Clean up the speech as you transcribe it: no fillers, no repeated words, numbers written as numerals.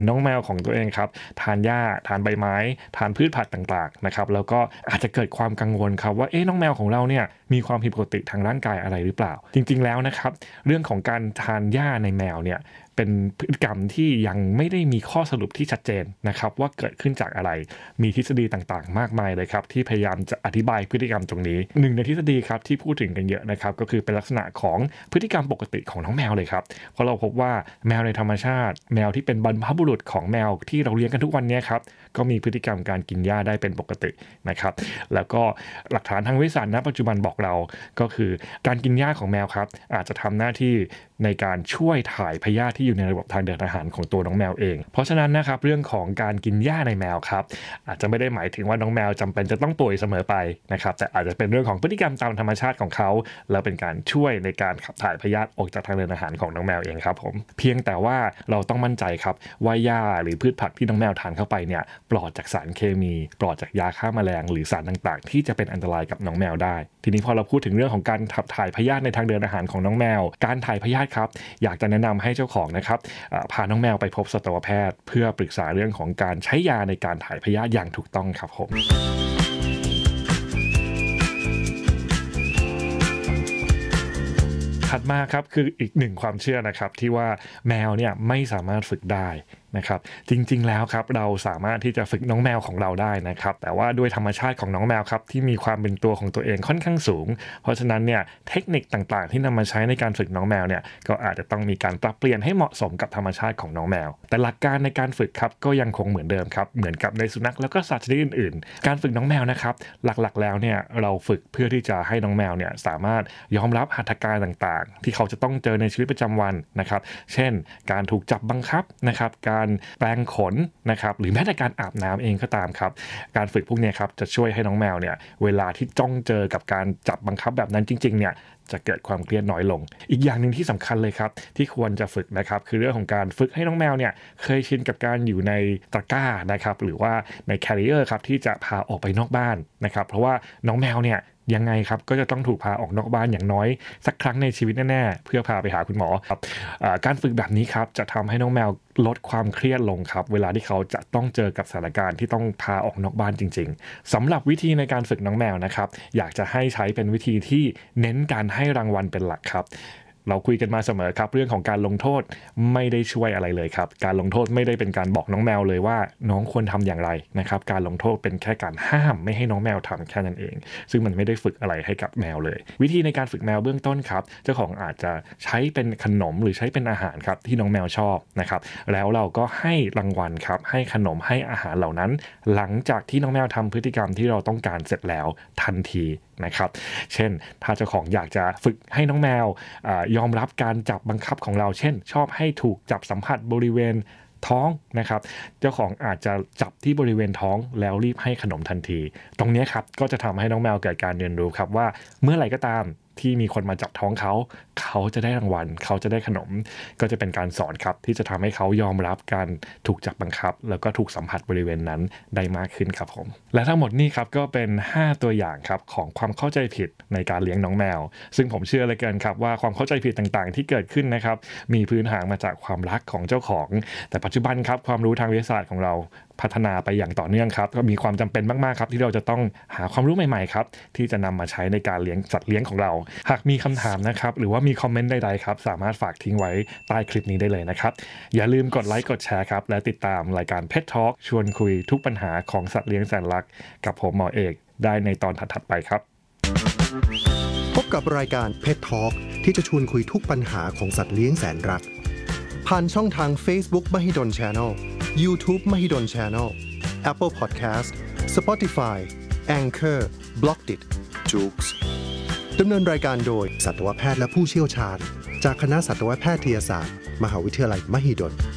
น้องแมวของตัวเองครับทานหญ้าทานใบไม้ทานพืชผักต่างๆนะครับแล้วก็อาจจะเกิดความกังวลครับว่าน้องแมวของเราเนี่ยมีความผิดปกติทางร่างกายอะไรหรือเปล่าจริงๆแล้วนะครับเรื่องของการทานหญ้าในแมวเนี่ยเป็นพฤติกรรมที่ยังไม่ได้มีข้อสรุปที่ชัดเจนนะครับว่าเกิดขึ้นจากอะไรมีทฤษฎีต่างๆมากมายเลยครับที่พยายามจะอธิบายพฤติกรรมตรงนี้หนึ่งในทฤษฎีครับที่พูดถึงกันเยอะนะครับก็คือเป็นลักษณะของพฤติกรรมปกติของน้องแมวเลยครับเพราะเราพบว่าแมวในธรรมชาติแมวที่เป็นบรรพบุรุษของแมวที่เราเลี้ยงกันทุกวันนี้ครับก็มีพฤติกรรมการกินหญ้าได้เป็นปกตินะครับแล้วก็หลักฐานทางวิทยาศาสตร์ณปัจจุบันบอกเราก็คือการกินหญ้าของแมวครับอาจจะทำหน้าที่ในการช่วยถ่ายพยาธิที่อยู่ในระบบทางเดินอาหารของตัวน้องแมวเองเพราะฉะนั้นนะครับเรื่องของการกินหญ้าในแมวครับอาจจะไม่ได้หมายถึงว่าน้องแมวจำเป็นจะต้องป่วยเสมอไปนะครับแต่อาจจะเป็นเรื่องของพฤติกรรมตามธรรมชาติของเขาแล้วเป็นการช่วยในการขับถ่ายพยาธิออกจากทางเดินอาหารของน้องแมวเองครับผมเพียงแต่ว่าเราต้องมั่นใจครับว่าหญ้าหรือพืชผักที่น้องแมวทานเข้าไปเนี่ยปลอดจากสารเคมีปลอดจากยาฆ่าแมลงหรือสารต่างๆที่จะเป็นอันตรายกับน้องแมวได้ทีนี้พอเราพูดถึงเรื่องของการขับถ่ายพยาธิในทางเดินอาหารของน้องแมวการถ่ายพยาธิครับอยากจะแนะนำให้เจ้าของนะครับพาน้องแมวไปพบสัตวแพทย์เพื่อปรึกษาเรื่องของการใช้ยาในการถ่ายพยาธิอย่างถูกต้องครับผมถัดมาครับคืออีกหนึ่งความเชื่อนะครับที่ว่าแมวเนี่ยไม่สามารถฝึกได้นะครับจริงๆแล้วครับเราสามารถที่จะฝึกน้องแมวของเราได้นะครับแต่ว่าด้วยธรรมชาติของน้องแมวครับที่มีความเป็นตัวของตัวเองค่อนข้างสูงเพราะฉะนั้นเนี่ยเทคนิคต่างๆที่นำมาใช้ในการฝึกน้องแมวเนี่ยก็อาจจะต้องมีการปรับเปลี่ยนให้เหมาะสมกับธรรมชาติของน้องแมวแต่หลักการในการฝึกครับก็ยังคงเหมือนเดิมครับเหมือนกับในสุนัขแล้วก็สัตว์ชนิดอื่นๆการฝึกน้องแมวนะครับหลักๆแล้วเนี่ยเราฝึกเพื่อที่จะให้น้องแมวเนี่ยสามารถยอมรับหัตถการต่างๆที่เขาจะต้องเจอในชีวิตประจำวันนะครับเช่นการถูกจับบังคับนะครับการแปรงขนนะครับหรือแม้แต่การอาบน้ำเองก็ตามครับการฝึกพวกนี้ครับจะช่วยให้น้องแมวเนี่ยเวลาที่จ้องเจอกับการจับบังคับแบบนั้นจริงๆเนี่ยจะเกิดความเครียดน้อยลงอีกอย่างหนึ่งที่สำคัญเลยครับที่ควรจะฝึกนะครับคือเรื่องของการฝึกให้น้องแมวเนี่ยเคยชินกับการอยู่ในตะกร้านะครับหรือว่าในแคริเออร์ครับที่จะพาออกไปนอกบ้านนะครับเพราะว่าน้องแมวเนี่ยยังไงครับก็จะต้องถูกพาออกนอกบ้านอย่างน้อยสักครั้งในชีวิตแน่ๆเพื่อพาไปหาคุณหมอครับการฝึกแบบนี้ครับจะทำให้น้องแมวลดความเครียดลงครับเวลาที่เขาจะต้องเจอกับสถานการณ์ที่ต้องพาออกนอกบ้านจริงๆสำหรับวิธีในการฝึกน้องแมวนะครับอยากจะให้ใช้เป็นวิธีที่เน้นการให้รางวัลเป็นหลักครับเราคุยกันมาเสมอครับเรื่องของการลงโทษไม่ได้ช่วยอะไรเลยครับการลงโทษไม่ได้เป็นการบอกน้องแมวเลยว่าน้องควรทำอย่างไรนะครับการลงโทษเป็นแค่การห้ามไม่ให้น้องแมวทำแค่นั้นเองซึ่งมันไม่ได้ฝึกอะไรให้กับแมวเลยวิธีในการฝึกแมวเบื้องต้นครับเจ้าของอาจจะใช้เป็นขนมหรือใช้เป็นอาหารครับที่น้องแมวชอบนะครับแล้วเราก็ให้รางวัลครับให้ขนมให้อาหารเหล่านั้นหลังจากที่น้องแมวทำพฤติกรรมที่เราต้องการเสร็จแล้วทันทีนะครับเช่นถ้าเจ้าของอยากจะฝึกให้น้องแมวยอมรับการจับบังคับของเราเช่นชอบให้ถูกจับสัมผัสบริเวณท้องนะครับเจ้าของอาจจะจับที่บริเวณท้องแล้วรีบให้ขนมทันทีตรงนี้ครับก็จะทำให้น้องแมวเกิดการเรียนรู้ครับว่าเมื่อไหร่ก็ตามที่มีคนมาจับท้องเขาจะได้รางวัลเขาจะได้ขนมก็จะเป็นการสอนครับที่จะทำให้เขายอมรับการถูกจับบังคับแล้วก็ถูกสัมผัสบริเวณนั้นได้มากขึ้นครับผมและทั้งหมดนี้ครับก็เป็น5ตัวอย่างครับของความเข้าใจผิดในการเลี้ยงน้องแมวซึ่งผมเชื่อเลยเกินครับว่าความเข้าใจผิดต่างๆที่เกิดขึ้นนะครับมีพื้นฐานมาจากความรักของเจ้าของแต่ปัจจุบันครับความรู้ทางวิทยาศาสตร์ของเราพัฒนาไปอย่างต่อเนื่องครับก็มีความจำเป็นมากๆครับที่เราจะต้องหาความรู้ใหม่ๆครับที่จะนำมาใช้ในการเลี้ยงสัตว์เลี้ยงของเราหากมีคำถามนะครับหรือว่ามีคอมเมนต์ใดๆครับสามารถฝากทิ้งไว้ใต้คลิปนี้ได้เลยนะครับอย่าลืมกดไลค์กดแชร์ครับและติดตามรายการ Pet Talk ชวนคุยทุกปัญหาของสัตว์เลี้ยงแสนรักกับผมหมอเอกได้ในตอนถัดๆไปครับพบกับรายการ Pet Talk ที่จะชวนคุยทุกปัญหาของสัตว์เลี้ยงแสนรักผ่านช่องทาง Facebook Mahidol Channel YouTube Mahidol Channel Apple Podcast Spotify Anchor Blockdit Joox ดำเนินรายการโดยสัตวแพทย์และผู้เชี่ยวชาญจากคณะสัตวแพทยศาสตร์มหาวิทยาลัยมหิดล